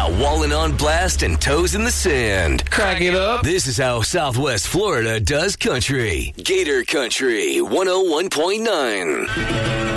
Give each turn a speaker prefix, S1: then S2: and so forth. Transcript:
S1: got Wallin on blast and toes in the sand.
S2: Crack it up.
S1: This is how Southwest Florida does country. Gator Country 101.9.